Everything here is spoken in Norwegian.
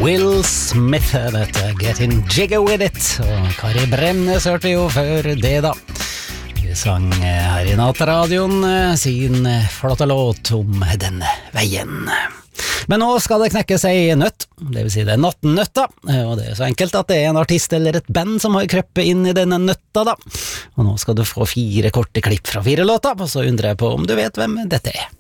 Will Smith, dette Getting Jiggy With It. Og Kari Bremnes hørte vi jo før det da. Vi sang her i Nattradioen sin flotte låt om denne veien. Men nå skal det knekke seg nøtt, det vil si det nattnøtta, og det så enkelt at det en artist eller et band som har krøppet inn i denne nøtta da. Og nå skal du få 4 korte klipp fra 4 låter, og så undrer jeg på om du vet hvem dette er.